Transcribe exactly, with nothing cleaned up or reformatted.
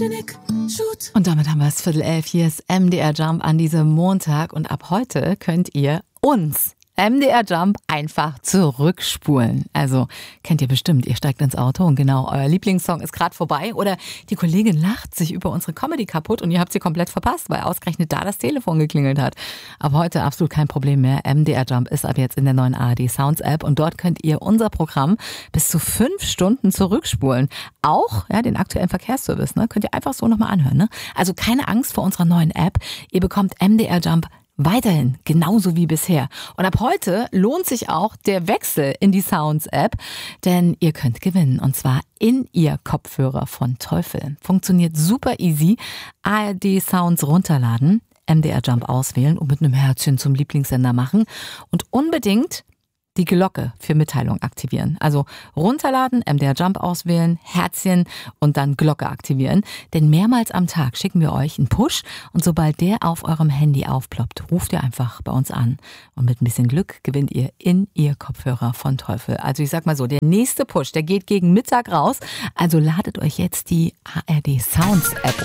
Und damit haben wir es Viertel elf. Hier ist M D R Jump an diesem Montag. Und ab heute könnt ihr uns M D R Jump einfach zurückspulen. Also kennt ihr bestimmt, ihr steigt ins Auto und genau, euer Lieblingssong ist gerade vorbei oder die Kollegin lacht sich über unsere Comedy kaputt und ihr habt sie komplett verpasst, weil ausgerechnet da das Telefon geklingelt hat. Ab heute absolut kein Problem mehr. M D R Jump ist ab jetzt in der neuen A R D Sounds App und dort könnt ihr unser Programm bis zu fünf Stunden zurückspulen. Auch ja, den aktuellen Verkehrsservice, ne, könnt ihr einfach so nochmal anhören. Ne? Also keine Angst vor unserer neuen App. Ihr bekommt M D R Jump weiterhin, genauso wie bisher. Und ab heute lohnt sich auch der Wechsel in die Sounds-App, denn ihr könnt gewinnen und zwar in ihr Kopfhörer von Teufel. Funktioniert super easy. A R D Sounds runterladen, M D R Jump auswählen und mit einem Herzchen zum Lieblingssender machen und unbedingt die Glocke für Mitteilung aktivieren. Also runterladen, M D R Jump auswählen, Herzchen und dann Glocke aktivieren. Denn mehrmals am Tag schicken wir euch einen Push und sobald der auf eurem Handy aufploppt, ruft ihr einfach bei uns an. Und mit ein bisschen Glück gewinnt ihr in ihr Kopfhörer von Teufel. Also ich sag mal so, der nächste Push, der geht gegen Mittag raus. Also ladet euch jetzt die A R D Sounds App